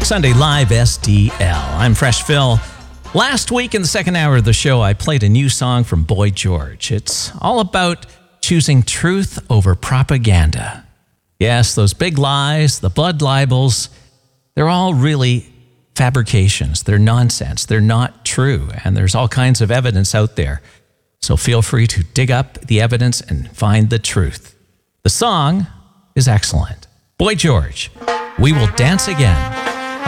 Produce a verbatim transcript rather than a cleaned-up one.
Sunday Live S D L. I'm Fresh Phil. Last week in the second hour of the show, I played a new song from Boy George. It's all about choosing truth over propaganda. Yes, those big lies, the blood libels, they're all really fabrications. They're nonsense. They're not true. And there's all kinds of evidence out there. So feel free to dig up the evidence and find the truth. The song is excellent. Boy George, We Will Dance Again.